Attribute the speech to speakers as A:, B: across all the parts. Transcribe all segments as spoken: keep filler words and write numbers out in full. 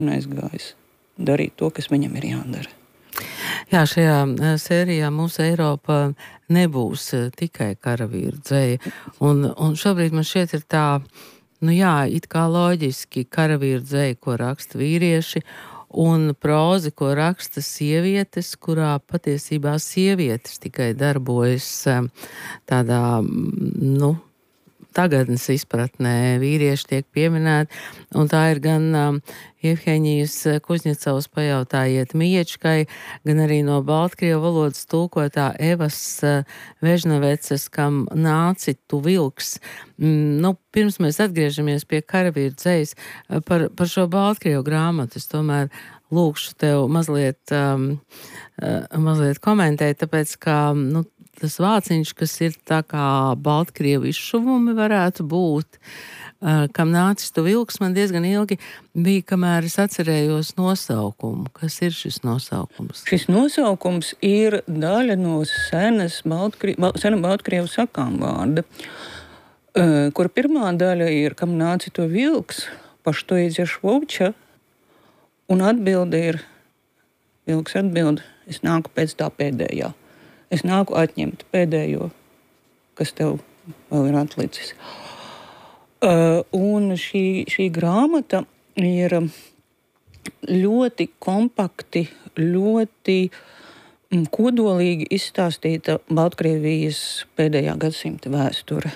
A: neaizgājis darīt to, kas viņam ir jādara.
B: Jā, šajā sērijā mūsu Eiropa nebūs tikai karavīru dzeja. Un, un šobrīd man šķiet ir tā, nu jā, it kā loģiski karavīru dzeja, ko raksta vīrieši, un prozi, ko raksta sievietes, kurā patiesībā sievietes tikai darbojas tādā, nu, tagadnes izpratnē, vīrieši tiek pieminēti, un tā ir gan um, Jevheņijas Kuznecovas pajautājiet Miečkai, gan arī no Baltkrievu valodas tulkotā Evas uh, Vežnaveces, kam nāci tu vilks. Mm, nu, pirms mēs atgriežamies pie karavīru dzejas, uh, par, par šo Baltkrievu grāmatu, es tomēr lūkšu tev mazliet, um, uh, mazliet komentēt, tāpēc, ka, nu, tas vāciņš, kas ir tā kā Baltkrievu izšuvumi varētu būt, uh, kam nācis tu vilks, man diezgan ilgi bija, kamēr es atcerējos nosaukumu. Kas ir šis nosaukums?
A: Šis nosaukums ir daļa no senas Baltkrie, sena Baltkrievu sakām vārda, uh, kura pirmā daļa ir, kam nāci tu vilks, pašto izieš volča, un atbilde ir, vilks atbild, es nāku pēc tā pēdējā. Es nāku atņemt pēdējo, kas tev vēl ir atlicis. Uh, un šī, šī grāmata ir ļoti kompakti, ļoti mm, kodolīgi izstāstīta Baltkrievijas pēdējā gadsimta vēsture.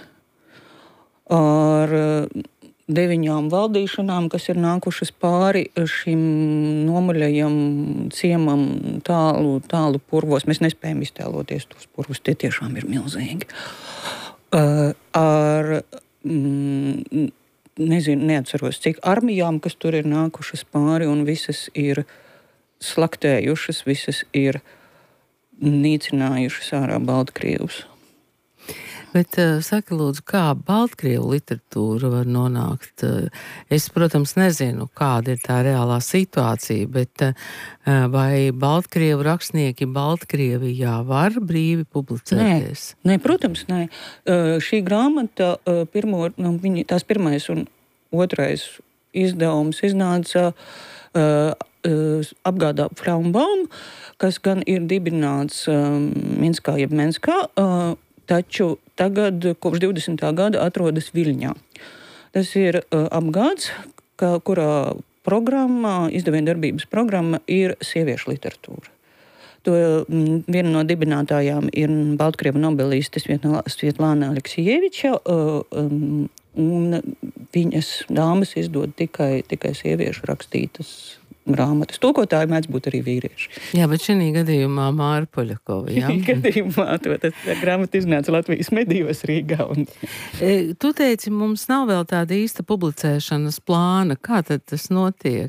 A: Ar uh, deviņām valdīšanām, kas ir nākušas pāri šim nomaļajam ciemam tālu, tālu purvos. Mēs nespējam iztēloties tos purvus, tie tiešām ir milzīgi. Uh, ar, mm, nezinu, neatceros, cik armijām, kas tur ir nākušas pāri, un visas ir slaktējušas, visas ir nīcinājušas ārā Baltkrievus.
B: Bet uh, saka, lūdzu, kā Baltkrievu literatūra var nonākt? Uh, es, protams, nezinu, kāda ir tā reālā situācija, bet uh, vai Baltkrievu rakstnieki Baltkrievijā var brīvi publicēties?
A: Nē, nē protams, nē. Uh, šī grāmata, uh, pirmo, nu, viņi, tās pirmais un otrais izdevums iznāca uh, uh, apgādā Fraumbaum, kas gan ir dibināts um, Minskā jeb Menskā, uh, taču tagad, kopš divdesmitā gada, atrodas Viļņā. Tas ir uh, apgāds, ka, kurā programma, izdevienu darbības programma ir sieviešu literatūra. To mm, viena no dibinātājām ir Baltkrievu nobeliste Svietlāna Aleksijeviča, uh, um, un viņas dāmas izdod tikai, tikai sieviešu rakstītas grāmatas. Tulkotāji mēdz būt arī vīrieši.
B: Jā, bet šī gadījumā Māra Poļakova, jā?
A: Šī gadījumā to, tas grāmata iznāca Latvijas medijos Rīgā. Un...
B: E, tu teici, mums nav vēl tāda īsta publicēšanas plāna. Kā tad tas notiek?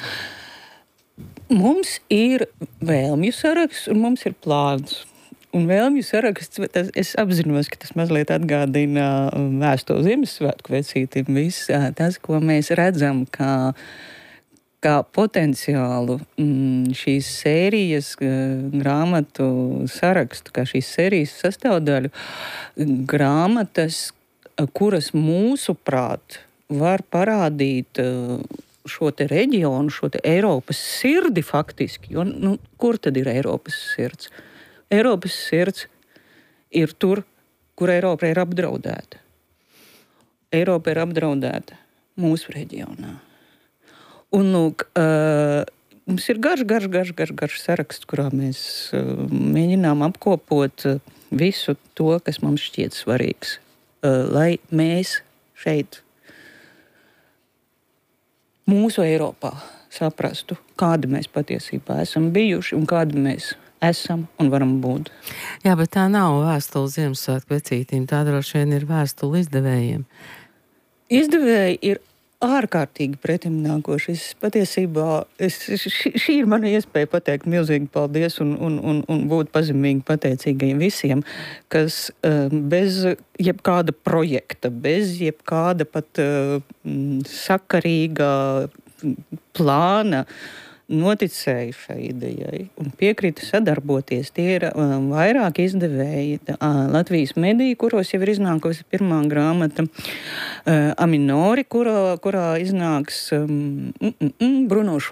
A: Mums ir vēlmju saraksts un mums ir plāns. Un vēlmju saraksts, tas, es apzinos, ka tas mazliet atgādina vēstuli Ziemassvētku vecītim. Viss tas, ko mēs redzam, kā kā potenciālu mm, šīs sērijas grāmatu sarakstu, kā šīs sērijas sastāvdaļu, grāmatas, kuras mūsuprāt var parādīt šo te reģionu, šo te Eiropas sirdi faktiski, jo nu, kur tad ir Eiropas sirds? Eiropas sirds ir tur, kur Eiropa ir apdraudēta. Eiropa ir apdraudēta mūsu reģionā. Un, lūk, uh, mums ir garš, garš, garš, garš, garš saraksts, kurā mēs uh, mēģinām apkopot uh, visu to, kas mums šķiet svarīgs, uh, lai mēs šeit, mūsu Eiropā, saprastu, kādi mēs patiesībā esam bijuši un kādi mēs esam un varam būt.
B: Jā, bet tā nav vēstule Ziemassvētku vecītīm, tā droši vien ir vēstule izdevējiem.
A: Izdevēji ir ārkārtīgi pretimnākoši. Es patiesībā, es, šī, šī ir mana iespēja pateikt milzīgi paldies un, un, un, un būt pazemīgi pateicīgajiem visiem, kas uh, bez jebkāda projekta, bez jebkāda pat uh, sakarīga plāna noticēja šai idejai un piekrita sadarboties. Tie ir um, vairāk izdevēji. Tā, uh, Latvijas mediji, kuros jau ir iznākusi pirmā grāmata, uh, Aminori, kurā, kurā iznāks um, mm, mm, Bruno